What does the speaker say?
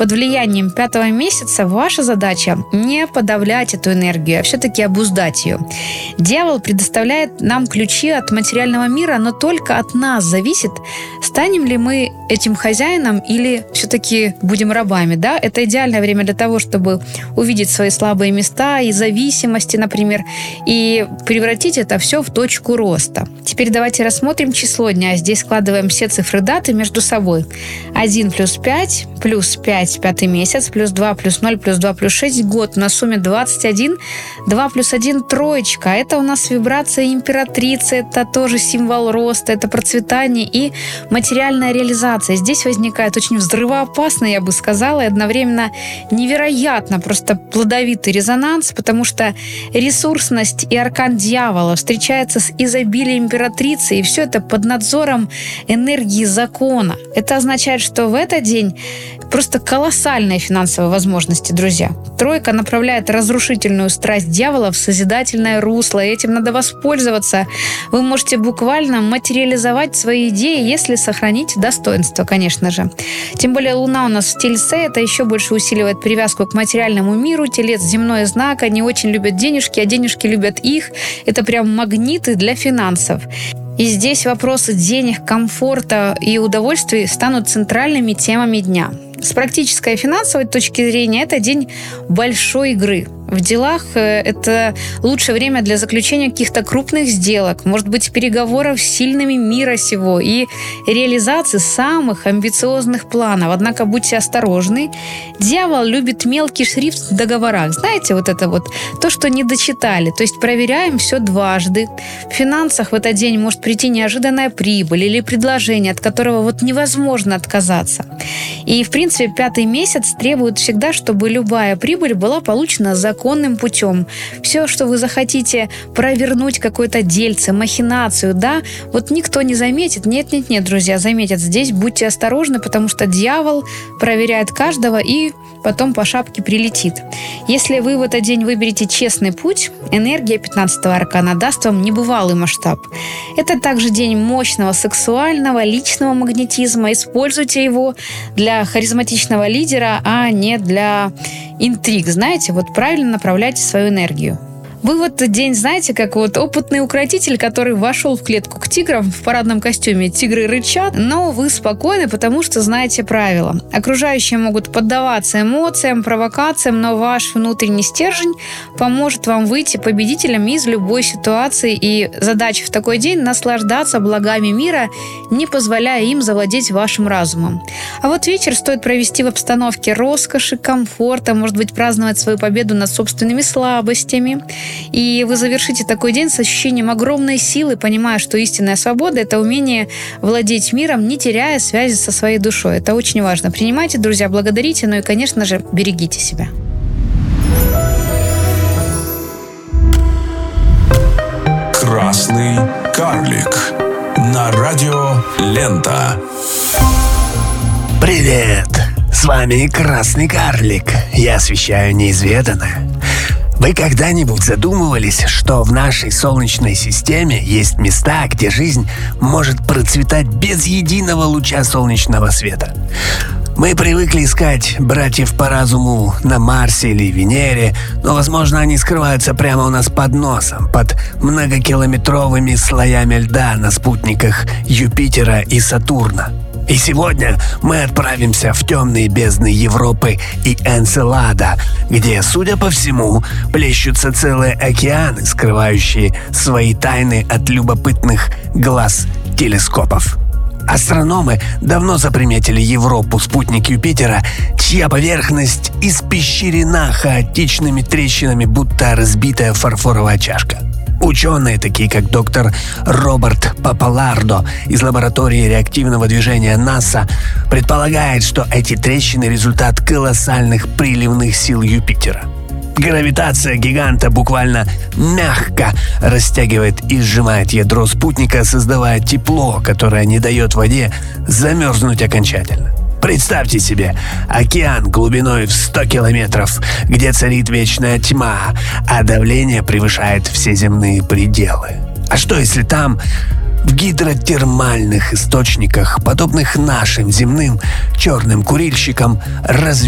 под влиянием 5-го месяца ваша задача не подавлять эту энергию, а все-таки обуздать ее. Дьявол предоставляет нам ключи от материального мира, но только от нас зависит, станем ли мы этим хозяином или все-таки будем рабами. Да? Это идеальное время для того, чтобы увидеть свои слабые места и зависимости, например, и превратить это все в точку роста. Теперь давайте рассмотрим число дня. Здесь складываем все цифры даты между собой. 1 плюс 5, плюс 5 5-й месяц, плюс 2 плюс 0, плюс 2 плюс 6 год. На сумме 21. 2 плюс 1 троечка. Это у нас вибрация императрицы, это тоже символ роста, это процветание и материальная реализация. Здесь возникает очень взрывоопасный, я бы сказала, и одновременно невероятно просто плодовитый резонанс, потому что ресурсность и аркан дьявола встречается с изобилием императрицы, и все это под надзором энергии закона. Это означает, что в этот день просто колоссальные финансовые возможности, друзья. Тройка направляет разрушительную страсть дьявола в созидательное русло, и этим надо воспользоваться. Вы можете буквально материализовать свои идеи, если сохранить достоинство, конечно же. Тем более Луна у нас в Тельце, это еще больше усиливает привязку к материальному миру. Телец — земной знак, они очень любят денежки, а денежки любят их. Это прям магниты для финансов. И здесь вопросы денег, комфорта и удовольствий станут центральными темами дня. С практической и финансовой точки зрения это день большой игры. В делах это лучшее время для заключения каких-то крупных сделок, может быть, переговоров с сильными мира сего и реализации самых амбициозных планов. Однако будьте осторожны. Дьявол любит мелкий шрифт в договорах. Знаете, вот это вот то, что не дочитали. То есть проверяем все дважды. В финансах в этот день может прийти неожиданная прибыль или предложение, от которого вот невозможно отказаться. И, в принципе, 5-й месяц требует всегда, чтобы любая прибыль была получена законным путем. Все, что вы захотите провернуть, какое-то дельце, махинацию, да, вот никто не заметит. Нет, друзья, заметят. Здесь будьте осторожны, потому что дьявол проверяет каждого и потом по шапке прилетит. Если вы в этот день выберете честный путь, энергия 15-го аркана даст вам небывалый масштаб. Это также день мощного сексуального, личного магнетизма. Используйте его для харизматичного лидера, а не для интриг. Знаете, вот правильно направляйте свою энергию. Вы в этот день, знаете, как вот опытный укротитель, который вошел в клетку к тиграм в парадном костюме. Тигры рычат, но вы спокойны, потому что знаете правила. Окружающие могут поддаваться эмоциям, провокациям, но ваш внутренний стержень поможет вам выйти победителем из любой ситуации. И задача в такой день — наслаждаться благами мира, не позволяя им завладеть вашим разумом. А вот вечер стоит провести в обстановке роскоши, комфорта, может быть, праздновать свою победу над собственными слабостями. И вы завершите такой день с ощущением огромной силы, понимая, что истинная свобода — это умение владеть миром, не теряя связи со своей душой. Это очень важно. Принимайте, друзья, благодарите, ну и, конечно же, берегите себя. Красный карлик на радио Лента. Привет! С вами Красный карлик. Я освещаю неизведанное. Вы когда-нибудь задумывались, что в нашей Солнечной системе есть места, где жизнь может процветать без единого луча солнечного света? Мы привыкли искать братьев по разуму на Марсе или Венере, но, возможно, они скрываются прямо у нас под носом, под многокилометровыми слоями льда на спутниках Юпитера и Сатурна. И сегодня мы отправимся в темные бездны Европы и Энцелада, где, судя по всему, плещутся целые океаны, скрывающие свои тайны от любопытных глаз телескопов. Астрономы давно заприметили Европу, спутник Юпитера, чья поверхность испещрена хаотичными трещинами, будто разбитая фарфоровая чашка. Ученые, такие как доктор Роберт Папалардо из лаборатории реактивного движения НАСА, предполагают, что эти трещины — результат колоссальных приливных сил Юпитера. Гравитация гиганта буквально мягко растягивает и сжимает ядро спутника, создавая тепло, которое не дает воде замерзнуть окончательно. Представьте себе океан глубиной в 100 километров, где царит вечная тьма, а давление превышает все земные пределы. А что если там, в гидротермальных источниках, подобных нашим земным черным курильщикам,